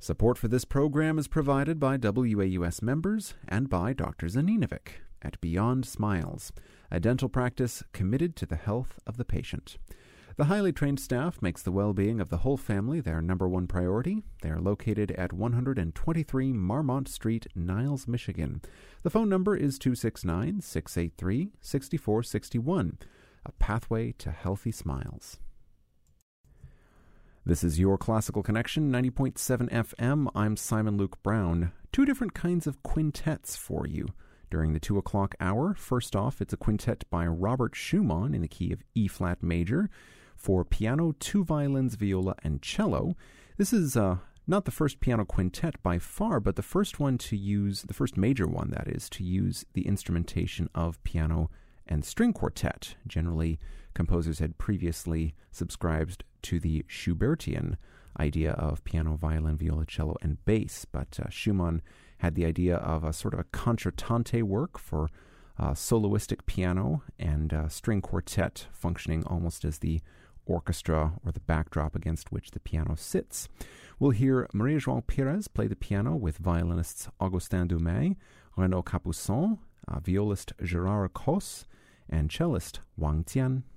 Support for this program is provided by WAUS members and by Dr. Zaninovic at Beyond Smiles, a dental practice committed to the health of the patient. The highly trained staff makes the well-being of the whole family their number one priority. They are located at 123 Marmont Street, Niles, Michigan. The phone number is 269-683-6461, a pathway to healthy smiles. This is your Classical Connection, 90.7 FM. I'm Simon Luke Brown. Two different kinds of quintets for you during the 2 o'clock hour. First off, it's a quintet by Robert Schumann in the key of E-flat major for piano, two violins, viola, and cello. This is not the first piano quintet by far, but the first one to use, the first major one, that is, to use the instrumentation of piano and string quartet. Generally, composers had previously subscribed to the Schubertian idea of piano, violin, viola, cello, and bass, but Schumann had the idea of a sort of a concertante work for soloistic piano and string quartet functioning almost as the orchestra or the backdrop against which the piano sits. We'll hear Maria João Pires play the piano with violinists Augustin Dumay, Renaud Capuçon, violist Gérard Cos, and cellist Wang Tian.